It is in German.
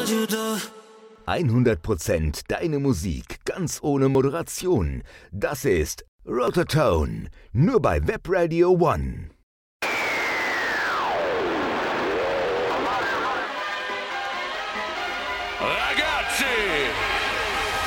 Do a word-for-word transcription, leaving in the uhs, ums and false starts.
hundert Prozent deine Musik, ganz ohne Moderation. Das ist Rotortone, nur bei Webradio One. Ragazzi,